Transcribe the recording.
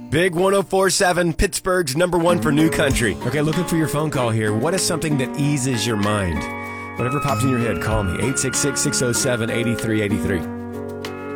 Big 104.7, Pittsburgh's number one for new country. Okay, looking for your phone call here. What is something that eases your mind? Whatever pops in your head, call me. 866-607-8383.